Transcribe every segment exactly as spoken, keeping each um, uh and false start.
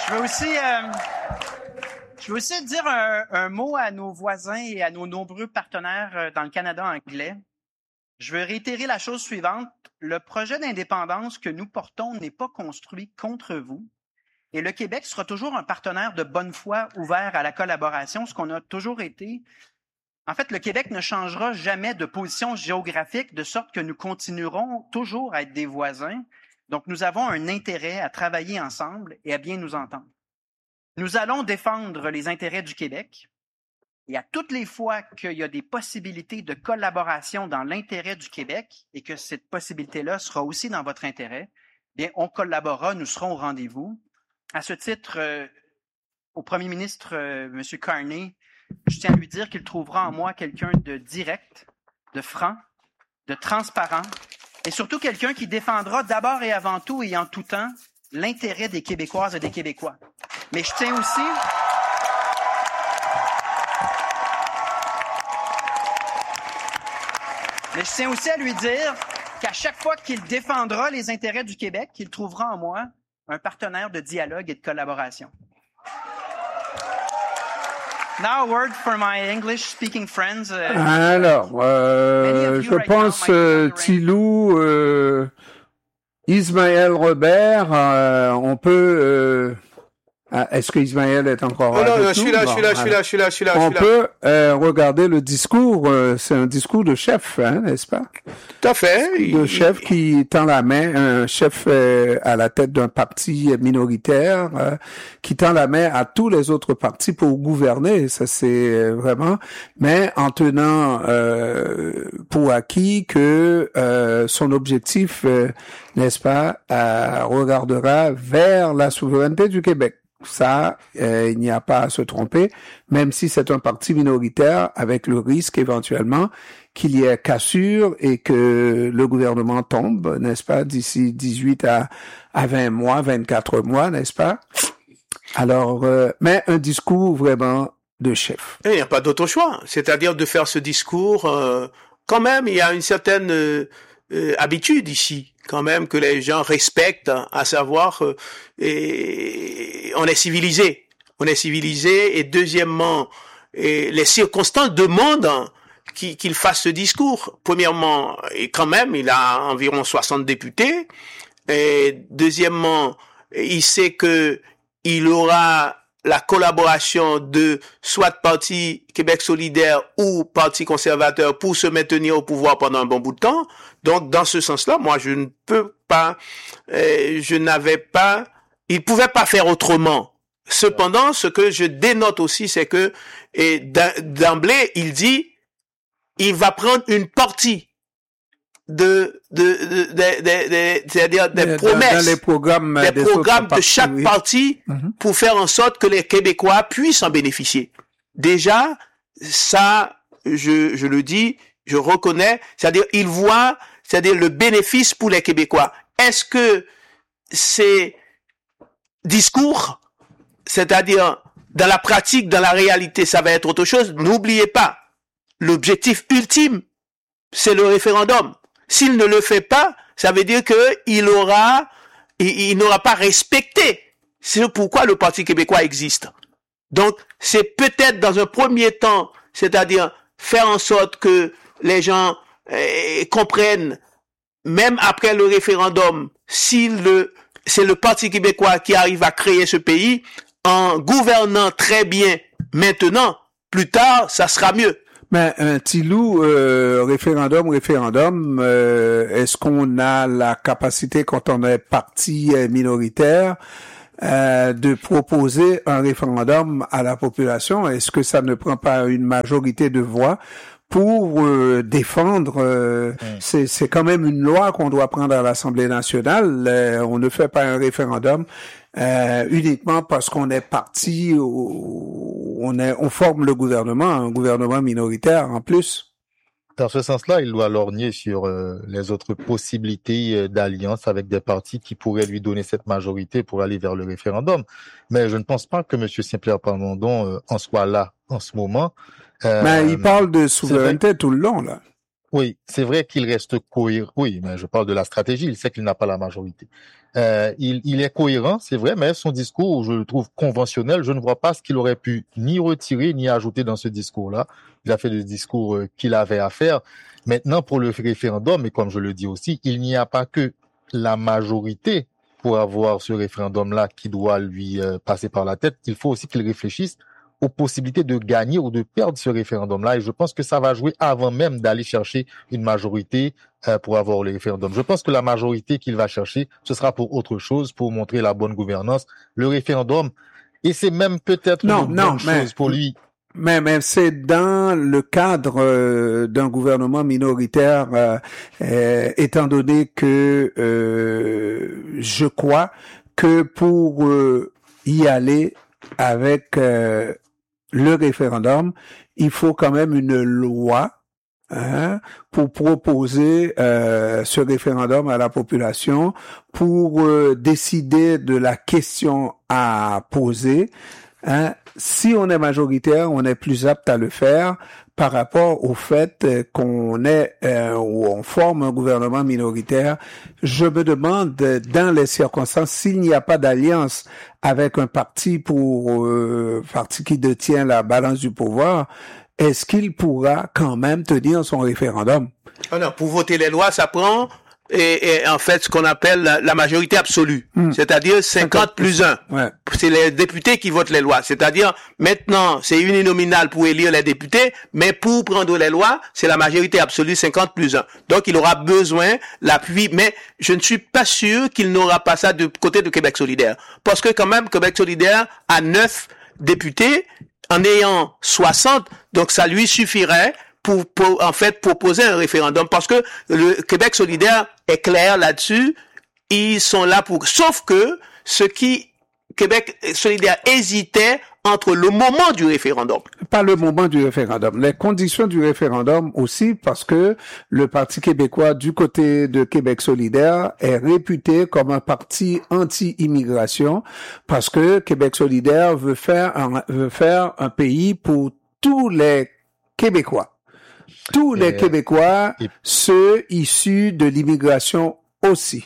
Je veux aussi, euh, je veux aussi dire un, un mot à nos voisins et à nos nombreux partenaires dans le Canada anglais. Je veux réitérer la chose suivante. Le projet d'indépendance que nous portons n'est pas construit contre vous. Et le Québec sera toujours un partenaire de bonne foi ouvert à la collaboration, ce qu'on a toujours été. En fait, le Québec ne changera jamais de position géographique, de sorte que nous continuerons toujours à être des voisins. Donc, nous avons un intérêt à travailler ensemble et à bien nous entendre. Nous allons défendre les intérêts du Québec. Et à toutes les fois qu'il y a des possibilités de collaboration dans l'intérêt du Québec et que cette possibilité-là sera aussi dans votre intérêt, bien, on collaborera, nous serons au rendez-vous. À ce titre, euh, au premier ministre, euh, M. Carney, je tiens à lui dire qu'il trouvera en moi quelqu'un de direct, de franc, de transparent et surtout quelqu'un qui défendra d'abord et avant tout et en tout temps l'intérêt des Québécoises et des Québécois. Mais je tiens aussi... Mais je tiens aussi à lui dire qu'à chaque fois qu'il défendra les intérêts du Québec, qu'il trouvera en moi un partenaire de dialogue et de collaboration. Now a word for my English-speaking friends. Uh, Alors, euh, je right pense euh, Thilou, euh, Ismaël Robert, euh, on peut... Euh, Ah, est-ce que Ismaël est encore là? Oh non, non, je suis là, je suis là, je suis là, je suis là, je suis là. On peut euh, regarder le discours, euh, c'est un discours de chef, hein, n'est-ce pas? Tout à fait. De chef qui tend la main, un chef euh, à la tête d'un parti minoritaire, euh, qui tend la main à tous les autres partis pour gouverner, ça c'est vraiment, mais en tenant euh, pour acquis que euh, son objectif, euh, n'est-ce pas, euh, regardera vers la souveraineté du Québec. Ça, euh, il n'y a pas à se tromper, même si c'est un parti minoritaire, avec le risque éventuellement qu'il y ait cassure et que le gouvernement tombe, n'est-ce pas, d'ici dix-huit à vingt mois, vingt-quatre mois, n'est-ce pas? Alors, euh, mais un discours vraiment de chef. Il n'y a pas d'autre choix, c'est-à-dire de faire ce discours, euh, quand même, il y a une certaine euh, euh, habitude ici, quand même, que les gens respectent, à savoir, euh, et on est civilisé, on est civilisé, et deuxièmement, et les circonstances demandent qu'il, qu'il fasse ce discours. Premièrement, et quand même, il a environ soixante députés, et deuxièmement, il sait que il aura la collaboration de soit Parti Québec solidaire ou Parti conservateur pour se maintenir au pouvoir pendant un bon bout de temps. Donc, dans ce sens-là, moi, je ne peux pas, euh, je n'avais pas, il pouvait pas faire autrement. Cependant, ce que je dénote aussi, c'est que, et d'emblée, il dit, il va prendre une partie de, de, de, de, de, de c'est-à-dire des dans, promesses, dans les programmes des des programmes de partis, chaque oui. parti Mm-hmm. pour faire en sorte que les Québécois puissent en bénéficier. Déjà, ça, je, je le dis, je reconnais, c'est-à-dire, il voit, c'est-à-dire le bénéfice pour les Québécois. Est-ce que ces discours, c'est-à-dire, dans la pratique, dans la réalité, ça va être autre chose? N'oubliez pas, l'objectif ultime, c'est le référendum. S'il ne le fait pas, ça veut dire que il aura, il, il n'aura pas respecté. C'est pourquoi le Parti québécois existe. Donc, c'est peut-être dans un premier temps, c'est-à-dire faire en sorte que les gens euh, comprennent, même après le référendum, si le, c'est le Parti québécois qui arrive à créer ce pays, en gouvernant très bien maintenant, plus tard, ça sera mieux. Mais un Thilou, euh, référendum, référendum, euh, est-ce qu'on a la capacité, quand on est parti minoritaire, euh, de proposer un référendum à la population? Est-ce que ça ne prend pas une majorité de voix pour euh, défendre euh, mmh. c'est, c'est quand même une loi qu'on doit prendre à l'Assemblée nationale. Euh, on ne fait pas un référendum euh, uniquement parce qu'on est parti, on est, on forme le gouvernement, un gouvernement minoritaire en plus. Dans ce sens-là, il doit lorgner sur euh, les autres possibilités euh, d'alliance avec des partis qui pourraient lui donner cette majorité pour aller vers le référendum. Mais je ne pense pas que M. Saint-Pierre Plamondon euh, en soit là en ce moment. Euh, Mais il parle de souveraineté tout le long, là. Oui, c'est vrai qu'il reste cohérent. Oui, mais je parle de la stratégie. Il sait qu'il n'a pas la majorité. Euh, il, il est cohérent, c'est vrai, mais son discours, je le trouve conventionnel. Je ne vois pas ce qu'il aurait pu ni retirer ni ajouter dans ce discours-là. Il a fait le discours euh, qu'il avait à faire. Maintenant, pour le référendum, et comme je le dis aussi, il n'y a pas que la majorité pour avoir ce référendum-là qui doit lui euh, passer par la tête. Il faut aussi qu'il réfléchisse aux possibilités de gagner ou de perdre ce référendum-là. Et je pense que ça va jouer avant même d'aller chercher une majorité euh, pour avoir le référendum. Je pense que la majorité qu'il va chercher, ce sera pour autre chose, pour montrer la bonne gouvernance. Le référendum, et c'est même peut-être non, une non, bonne mais, chose pour lui. Mais, mais c'est dans le cadre euh, d'un gouvernement minoritaire, euh, euh, étant donné que euh, je crois que pour euh, y aller avec euh, le référendum, il faut quand même une loi hein, pour proposer euh, ce référendum à la population, pour euh, décider de la question à poser. Hein. Si on est majoritaire, on est plus apte à le faire par rapport au fait qu'on est euh, ou on forme un gouvernement minoritaire. Je me demande, dans les circonstances, s'il n'y a pas d'alliance avec un parti pour euh, parti qui détient la balance du pouvoir, est-ce qu'il pourra quand même tenir son référendum? Ah non, pour voter les lois, ça prend et, et en fait ce qu'on appelle la, la majorité absolue, mmh. c'est-à-dire cinquante plus un. Ouais. C'est les députés qui votent les lois, c'est-à-dire maintenant c'est uninominal pour élire les députés, mais pour prendre les lois, c'est la majorité absolue cinquante plus un. Donc il aura besoin l'appui, mais je ne suis pas sûr qu'il n'aura pas ça du côté de Québec solidaire, parce que quand même Québec solidaire a neuf députés en ayant soixante, donc ça lui suffirait Pour, pour en fait proposer un référendum, parce que le Québec solidaire est clair là-dessus, ils sont là pour, sauf que ce qui Québec solidaire hésitait entre le moment du référendum. Pas le moment du référendum, les conditions du référendum aussi, parce que le Parti québécois du côté de Québec solidaire est réputé comme un parti anti-immigration, parce que Québec solidaire veut faire un, veut faire un pays pour tous les Québécois. Tous les et, Québécois, et... ceux issus de l'immigration aussi.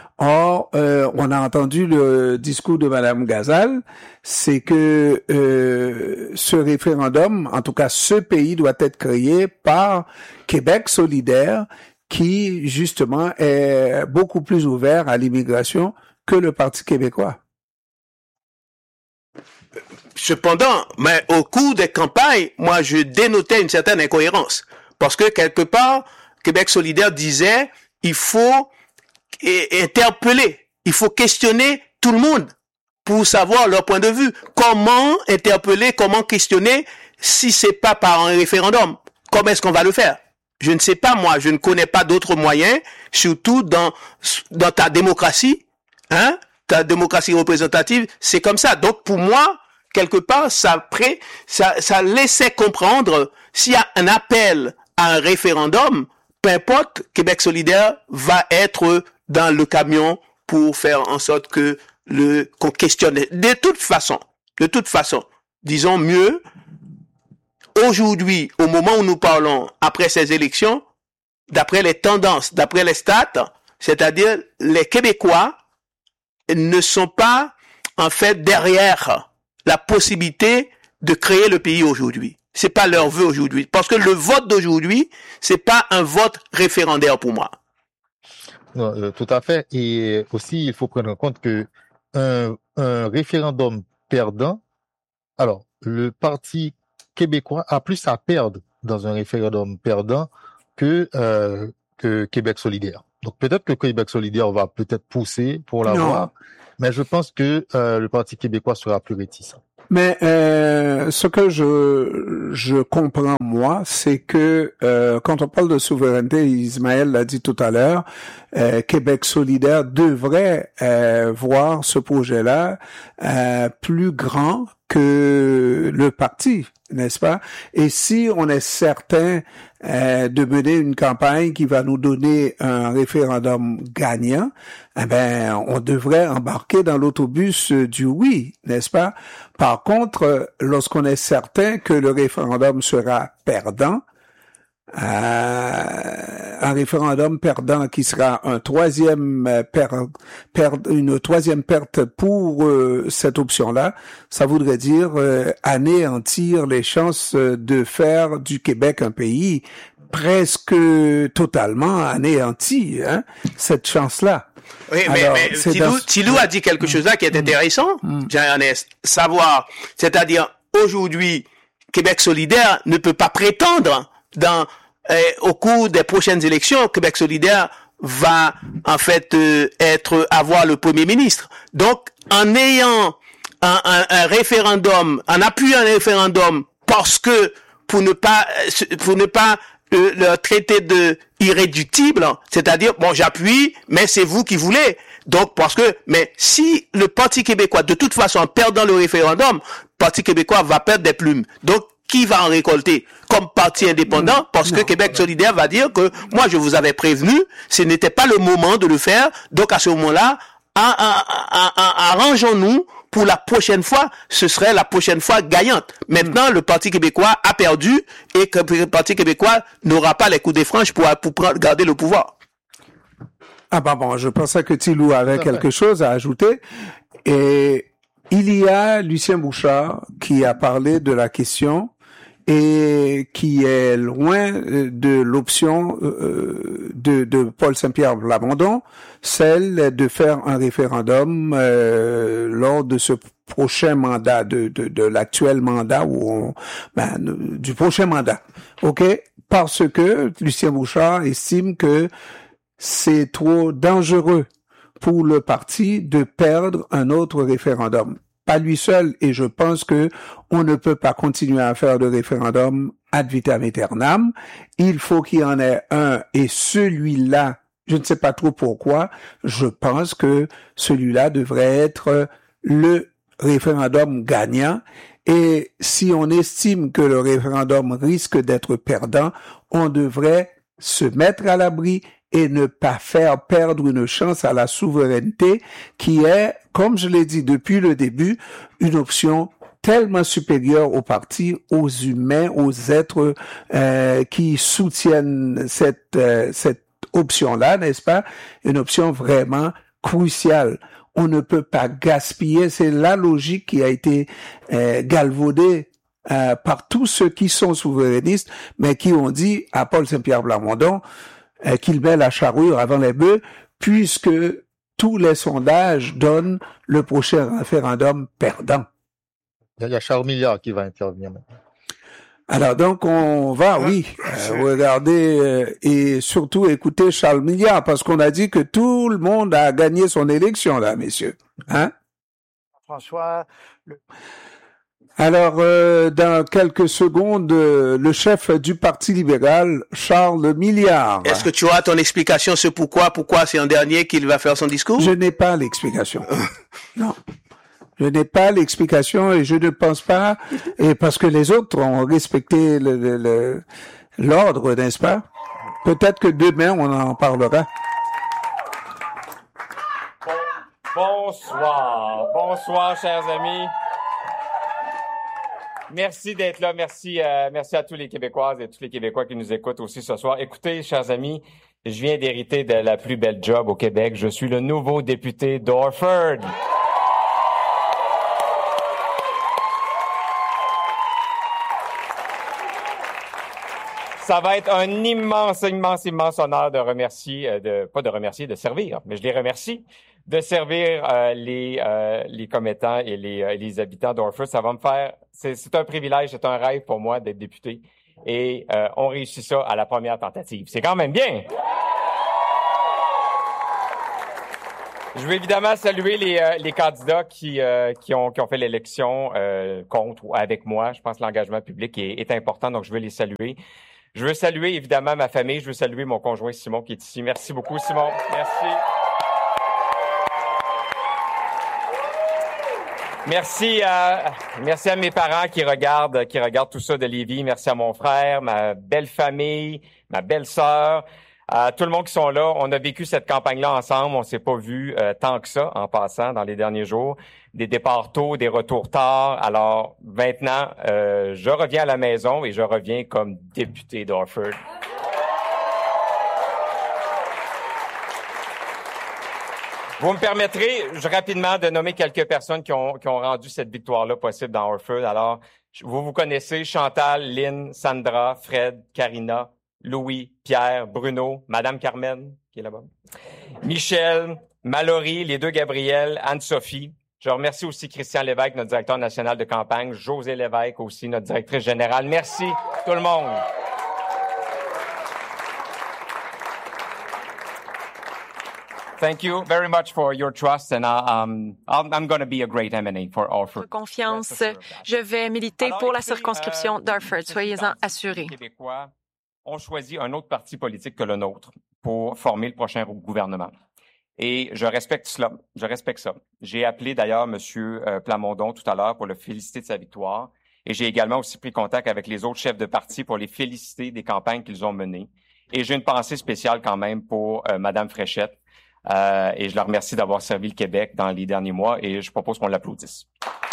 Or, euh, on a entendu le discours de Madame Gazal, c'est que euh, ce référendum, en tout cas ce pays, doit être créé par Québec solidaire, qui justement est beaucoup plus ouvert à l'immigration que le Parti québécois. Cependant, mais au cours des campagnes, moi je dénotais une certaine incohérence. Parce que quelque part, Québec solidaire disait, il faut interpeller, il faut questionner tout le monde pour savoir leur point de vue. Comment interpeller, comment questionner si c'est pas par un référendum? Comment est-ce qu'on va le faire? Je ne sais pas, moi, je ne connais pas d'autres moyens, surtout dans, dans ta démocratie, hein, ta démocratie représentative, c'est comme ça. Donc, pour moi, quelque part, ça, pré, ça, ça laissait comprendre s'il y a un appel à un référendum, peu importe, Québec solidaire va être dans le camion pour faire en sorte que le qu'on questionne. De toute façon, de toute façon, disons mieux, aujourd'hui, au moment où nous parlons, après ces élections, d'après les tendances, d'après les stats, c'est-à-dire les Québécois ne sont pas en fait derrière la possibilité de créer le pays aujourd'hui. C'est pas leur vœu aujourd'hui. Parce que le vote d'aujourd'hui, c'est pas un vote référendaire pour moi. Non, euh, tout à fait. Et aussi, il faut prendre en compte que un, un référendum perdant, alors, le Parti québécois a plus à perdre dans un référendum perdant que, euh, que Québec solidaire. Donc, peut-être que Québec solidaire va peut-être pousser pour l'avoir, mais je pense que euh, le Parti québécois sera plus réticent. Mais euh, ce que je je comprends moi, c'est que euh, quand on parle de souveraineté, Ismaël l'a dit tout à l'heure, euh, Québec solidaire devrait euh, voir ce projet-là euh, plus grand que le parti, n'est-ce pas? Et si on est certain euh, de mener une campagne qui va nous donner un référendum gagnant, eh ben, on devrait embarquer dans l'autobus du oui, n'est-ce pas? Par contre, lorsqu'on est certain que le référendum sera perdant, Euh, un référendum perdant qui sera un troisième per, per, une troisième perte pour euh, cette option-là, ça voudrait dire euh, anéantir les chances de faire du Québec un pays presque totalement anéanti, hein, cette chance-là. Oui, Alors, mais, mais Tilou, dans... Tilou a dit quelque chose là qui est intéressant, mmh. Jean-Ernest, savoir, c'est-à-dire aujourd'hui, Québec solidaire ne peut pas prétendre dans euh, au cours des prochaines élections, Québec solidaire va en fait euh, être avoir le premier ministre. Donc, en ayant un, un, un référendum, en appuyant un référendum, parce que pour ne pas pour ne pas euh, le traiter de irréductible, c'est-à-dire bon, j'appuie, mais c'est vous qui voulez. Donc, parce que, mais si le Parti québécois, de toute façon, en perdant le référendum, le Parti québécois va perdre des plumes. Donc, qui va en récolter comme parti indépendant? Parce que Québec solidaire va dire que moi, je vous avais prévenu, ce n'était pas le moment de le faire. Donc, à ce moment-là, arrangeons-nous pour la prochaine fois. Ce serait la prochaine fois gagnante. Maintenant, le Parti québécois a perdu et que le Parti québécois n'aura pas les coups des franges pour, pour prendre, garder le pouvoir. Ah bah bon, je pensais que Tilou avait quelque chose à ajouter. Et il y a Lucien Bouchard qui a parlé de la question et qui est loin de l'option de, de Paul Saint-Pierre Plamondon, celle de faire un référendum euh, lors de ce prochain mandat, de, de, de l'actuel mandat ou on, ben, du prochain mandat. OK? Parce que Lucien Bouchard estime que c'est trop dangereux pour le parti de perdre un autre référendum. Pas lui seul, et je pense que on ne peut pas continuer à faire de référendum ad vitam aeternam. Il faut qu'il y en ait un, et celui-là, je ne sais pas trop pourquoi, je pense que celui-là devrait être le référendum gagnant. Et si on estime que le référendum risque d'être perdant, on devrait se mettre à l'abri et ne pas faire perdre une chance à la souveraineté qui est, comme je l'ai dit depuis le début, une option tellement supérieure aux partis, aux humains, aux êtres euh, qui soutiennent cette euh, cette option-là, n'est-ce pas? Une option vraiment cruciale. On ne peut pas gaspiller, c'est la logique qui a été euh, galvaudée euh, par tous ceux qui sont souverainistes, mais qui ont dit à Paul Saint-Pierre Plamondon euh, qu'il met la charrue avant les bœufs, puisque tous les sondages donnent le prochain référendum perdant. Il y a Charles Milliard qui va intervenir maintenant. Alors donc on va, oui, euh, regarder euh, et surtout écouter Charles Milliard, parce qu'on a dit que tout le monde a gagné son élection là, messieurs. Hein? François. Le... Alors euh, dans quelques secondes, euh, le chef du Parti libéral, Charles Milliard. Est-ce que tu as ton explication sur pourquoi, pourquoi c'est en dernier qu'il va faire son discours? Je n'ai pas l'explication. Non. Je n'ai pas l'explication et je ne pense pas, et parce que les autres ont respecté le, le, le, l'ordre, n'est-ce pas? Peut-être que demain, on en parlera. Bonsoir. Bonsoir, chers amis. Merci d'être là. Merci, euh, merci à tous les Québécoises et tous les Québécois qui nous écoutent aussi ce soir. Écoutez, chers amis, je viens d'hériter de la plus belle job au Québec. Je suis le nouveau député d'Orford. Ça va être un immense, immense, immense honneur de remercier, de pas de remercier, de servir, mais je les remercie de servir euh, les euh, les commettants et les euh, les habitants d'Orford. Ça va me faire, c'est, c'est un privilège, c'est un rêve pour moi d'être député et euh, on réussit ça à la première tentative. C'est quand même bien. Je veux évidemment saluer les euh, les candidats qui euh, qui ont qui ont fait l'élection euh, contre ou avec moi. Je pense que l'engagement public est, est important, donc je veux les saluer. Je veux saluer évidemment ma famille. Je veux saluer mon conjoint Simon qui est ici. Merci beaucoup, Simon. Merci. Merci à, merci à mes parents qui regardent, qui regardent tout ça de Lévis. Merci à mon frère, ma belle famille, ma belle sœur. À tout le monde qui sont là, on a vécu cette campagne-là ensemble. On s'est pas vu euh, tant que ça en passant dans les derniers jours. Des départs tôt, des retours tard. Alors maintenant, euh, je reviens à la maison et je reviens comme député d'Orford. Vous me permettrez je, rapidement de nommer quelques personnes qui ont, qui ont rendu cette victoire-là possible dans Orford. Alors, vous vous connaissez Chantal, Lynn, Sandra, Fred, Karina, Louis, Pierre, Bruno, Madame Carmen, qui est là-bas, Michel, Mallory, les deux Gabriel, Anne-Sophie. Je remercie aussi Christian Lévesque, notre directeur national de campagne, José Lévesque aussi, notre directrice générale. Merci tout le monde. Thank you very much for your trust, and uh, um, I'm going to be a great M and A for Orford. Confiance, je vais militer pour la circonscription d'Orford. Soyez-en assurés. Les Québécois ont choisi un autre parti politique que le nôtre pour former le prochain gouvernement. Et je respecte cela. Je respecte ça. J'ai appelé d'ailleurs M. Plamondon tout à l'heure pour le féliciter de sa victoire. Et j'ai également aussi pris contact avec les autres chefs de parti pour les féliciter des campagnes qu'ils ont menées. Et j'ai une pensée spéciale quand même pour euh, Mme Fréchette. Euh, et je la remercie d'avoir servi le Québec dans les derniers mois et je propose qu'on l'applaudisse.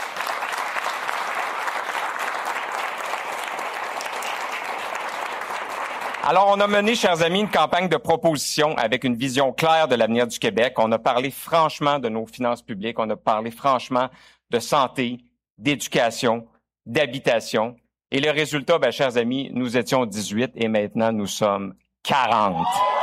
Alors, on a mené, chers amis, une campagne de proposition avec une vision claire de l'avenir du Québec. On a parlé franchement de nos finances publiques, on a parlé franchement de santé, d'éducation, d'habitation. Et le résultat, ben, chers amis, nous étions dix-huit et maintenant nous sommes quarante.